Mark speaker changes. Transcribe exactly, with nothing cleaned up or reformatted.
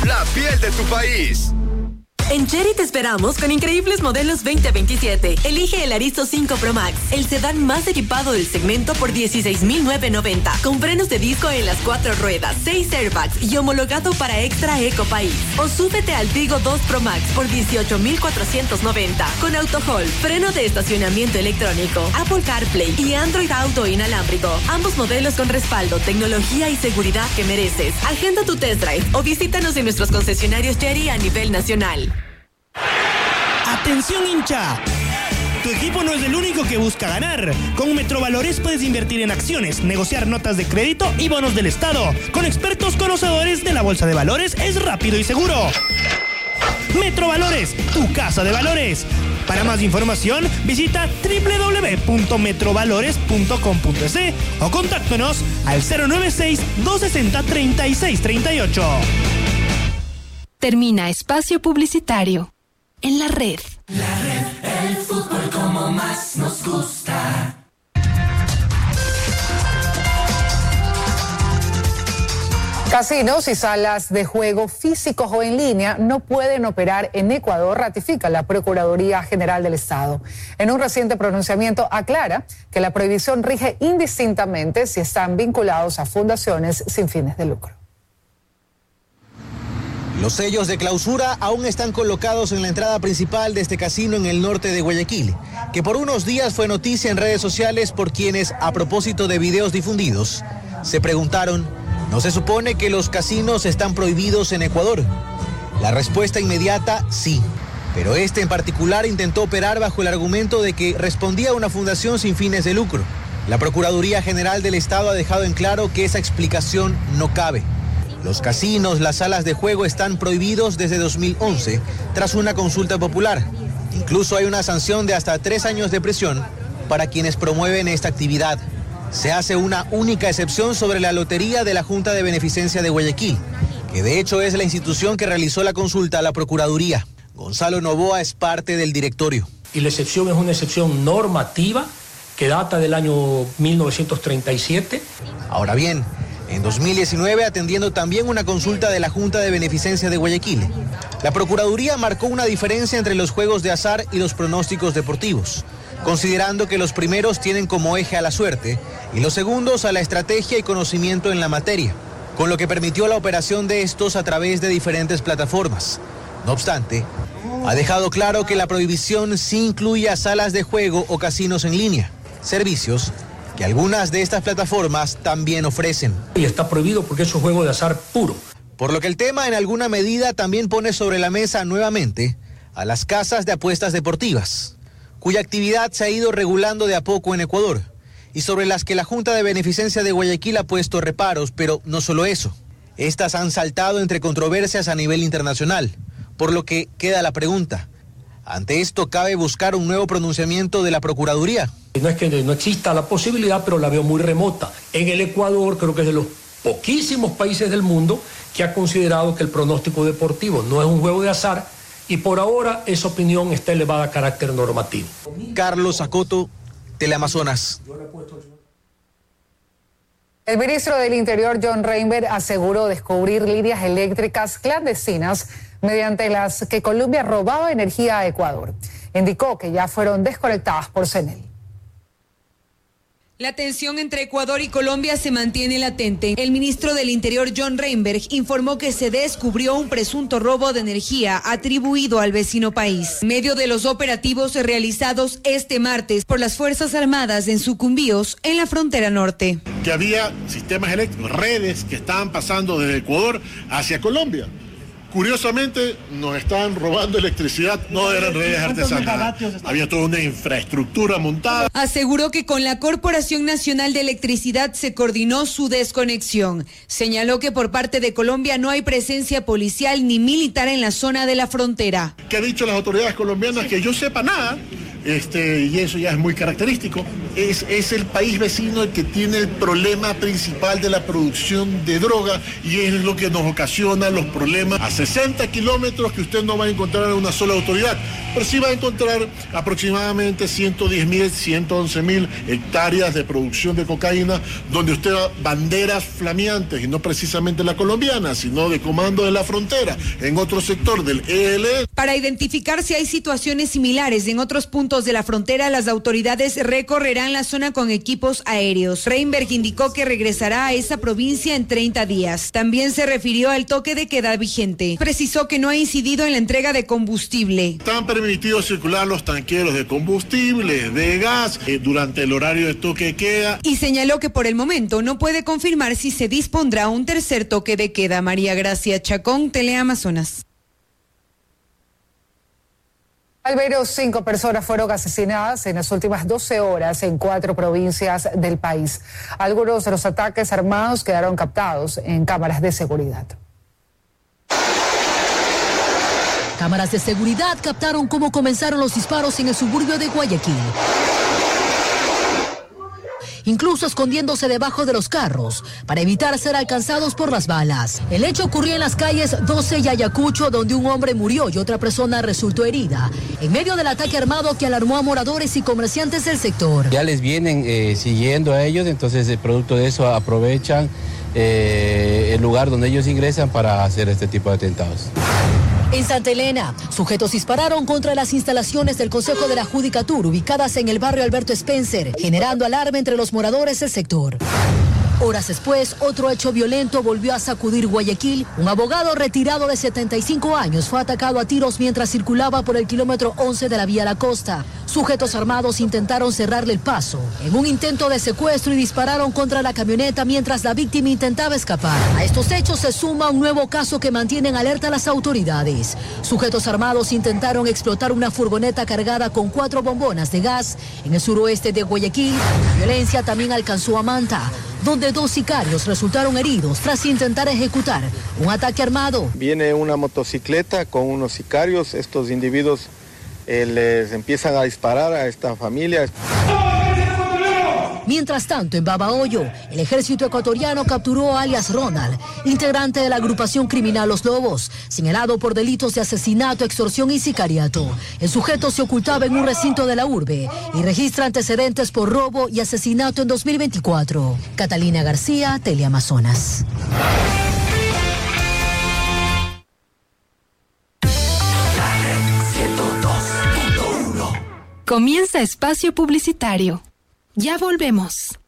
Speaker 1: la piel de tu país.
Speaker 2: En Chery te esperamos con increíbles modelos veinte veintisiete. Elige el Aristo cinco Pro Max, el sedán más equipado del segmento por dieciséis mil novecientos noventa, con frenos de disco en las cuatro ruedas, seis airbags y homologado para Extra Eco País. O súbete al Tigo dos Pro Max por dieciocho mil cuatrocientos noventa, con AutoHold, freno de estacionamiento electrónico, Apple CarPlay y Android Auto inalámbrico. Ambos modelos con respaldo, tecnología y seguridad que mereces. Agenda tu test drive o visítanos en nuestros concesionarios Chery a nivel nacional.
Speaker 3: ¡Atención, hincha! Tu equipo no es el único que busca ganar. Con Metrovalores puedes invertir en acciones, negociar notas de crédito y bonos del Estado. Con expertos conocedores de la Bolsa de Valores es rápido y seguro. Metrovalores, tu casa de valores. Para más información, visita doble u doble u doble u punto metrovalores punto com punto es o contáctanos al cero nueve seis, dos seis cero, tres seis tres ocho.
Speaker 4: Termina espacio publicitario. En la red.
Speaker 5: La red, el fútbol como más nos gusta.
Speaker 6: Casinos y salas de juego físicos o en línea no pueden operar en Ecuador, ratifica la Procuraduría General del Estado. En un reciente pronunciamiento aclara que la prohibición rige indistintamente si están vinculados a fundaciones sin fines de lucro.
Speaker 7: Los sellos de clausura aún están colocados en la entrada principal de este casino en el norte de Guayaquil, que por unos días fue noticia en redes sociales por quienes, a propósito de videos difundidos, se preguntaron, ¿no se supone que los casinos están prohibidos en Ecuador? La respuesta inmediata, sí, pero este en particular intentó operar bajo el argumento de que respondía a una fundación sin fines de lucro. La Procuraduría General del Estado ha dejado en claro que esa explicación no cabe. Los casinos, las salas de juego están prohibidos desde dos mil once, tras una consulta popular. Incluso hay una sanción de hasta tres años de prisión para quienes promueven esta actividad. Se hace una única excepción sobre la lotería de la Junta de Beneficencia de Guayaquil, que de hecho es la institución que realizó la consulta a la Procuraduría. Gonzalo Novoa es parte del directorio.
Speaker 8: Y la excepción es una excepción normativa que data del año mil novecientos treinta y siete.
Speaker 7: Ahora bien, en dos mil diecinueve, atendiendo también una consulta de la Junta de Beneficencia de Guayaquil, la Procuraduría marcó una diferencia entre los juegos de azar y los pronósticos deportivos, considerando que los primeros tienen como eje a la suerte y los segundos a la estrategia y conocimiento en la materia, con lo que permitió la operación de estos a través de diferentes plataformas. No obstante, ha dejado claro que la prohibición sí incluye a salas de juego o casinos en línea, servicios que algunas de estas plataformas también ofrecen.
Speaker 8: Y está prohibido porque es un juego de azar puro.
Speaker 7: Por lo que el tema en alguna medida también pone sobre la mesa nuevamente a las casas de apuestas deportivas, cuya actividad se ha ido regulando de a poco en Ecuador y sobre las que la Junta de Beneficencia de Guayaquil ha puesto reparos, pero no solo eso. Estas han saltado entre controversias a nivel internacional, por lo que queda la pregunta. Ante esto, ¿cabe buscar un nuevo pronunciamiento de la Procuraduría?
Speaker 8: No es que no exista la posibilidad, pero la veo muy remota. En el Ecuador creo que es de los poquísimos países del mundo que ha considerado que el pronóstico deportivo no es un juego de azar y por ahora esa opinión está elevada a carácter normativo.
Speaker 7: Carlos Acoto, Teleamazonas.
Speaker 6: El ministro del Interior, John Reinberg, aseguró descubrir líneas eléctricas clandestinas mediante las que Colombia robaba energía a Ecuador. Indicó que ya fueron desconectadas por CENEL.
Speaker 9: La tensión entre Ecuador y Colombia se mantiene latente. El ministro del Interior, John Reinberg, informó que se descubrió un presunto robo de energía atribuido al vecino país. En medio de los operativos realizados este martes por las Fuerzas Armadas en Sucumbíos, en la frontera norte.
Speaker 10: Que había sistemas eléctricos, redes que estaban pasando desde Ecuador hacia Colombia. Curiosamente, nos estaban robando electricidad, no eran redes artesanales, había toda una infraestructura montada.
Speaker 9: Aseguró que con la Corporación Nacional de Electricidad se coordinó su desconexión. Señaló que por parte de Colombia no hay presencia policial ni militar en la zona de la frontera.
Speaker 10: Que han dicho las autoridades colombianas que yo sepa nada, este, y eso ya es muy característico. es, es el país vecino el que tiene el problema principal de la producción de droga y es lo que nos ocasiona los problemas a sesenta kilómetros que usted no va a encontrar en una sola autoridad, pero sí va a encontrar aproximadamente ciento diez mil, ciento once mil hectáreas de producción de cocaína, donde usted va banderas flameantes, y no precisamente la colombiana, sino de Comando de la Frontera, en otro sector del E L N.
Speaker 9: Para identificar si hay situaciones similares en otros puntos de la frontera, las autoridades recorrerán la zona con equipos aéreos. Reinberg indicó que regresará a esa provincia en treinta días. También se refirió al toque de queda vigente. Precisó que no ha incidido en la entrega de combustible.
Speaker 10: Están permitidos circular los tanqueros de combustible, de gas, eh, durante el horario de toque de queda.
Speaker 9: Y señaló que por el momento no puede confirmar si se dispondrá un tercer toque de queda. María Gracia Chacón, Teleamazonas.
Speaker 6: Al menos cinco personas fueron asesinadas en las últimas doce horas en cuatro provincias del país. Algunos de los ataques armados quedaron captados en cámaras de seguridad.
Speaker 11: Cámaras de seguridad captaron cómo comenzaron los disparos en el suburbio de Guayaquil, incluso escondiéndose debajo de los carros para evitar ser alcanzados por las balas. El hecho ocurrió en las calles doce y Ayacucho, donde un hombre murió y otra persona resultó herida en medio del ataque armado que alarmó a moradores y comerciantes del sector.
Speaker 12: Ya les vienen eh, siguiendo a ellos, entonces el producto de eso aprovechan eh, el lugar donde ellos ingresan para hacer este tipo de atentados.
Speaker 11: En Santa Elena, sujetos dispararon contra las instalaciones del Consejo de la Judicatura ubicadas en el barrio Alberto Spencer, generando alarma entre los moradores del sector. Horas después, otro hecho violento volvió a sacudir Guayaquil. Un abogado retirado de setenta y cinco años fue atacado a tiros mientras circulaba por el kilómetro once de la vía La Costa. Sujetos armados intentaron cerrarle el paso en un intento de secuestro y dispararon contra la camioneta mientras la víctima intentaba escapar. A estos hechos se suma un nuevo caso que mantiene en alerta a las autoridades. Sujetos armados intentaron explotar una furgoneta cargada con cuatro bombonas de gas en el suroeste de Guayaquil. La violencia también alcanzó a Manta, donde dos sicarios resultaron heridos tras intentar ejecutar un ataque armado.
Speaker 13: Viene una motocicleta con unos sicarios, estos individuos eh, les empiezan a disparar a esta familia.
Speaker 11: Mientras tanto, en Babahoyo, el ejército ecuatoriano capturó a alias Ronald, integrante de la agrupación criminal Los Lobos, señalado por delitos de asesinato, extorsión y sicariato. El sujeto se ocultaba en un recinto de la urbe y registra antecedentes por robo y asesinato en dos mil veinticuatro. Catalina García, Teleamazonas.
Speaker 4: Comienza espacio publicitario. Ya volvemos.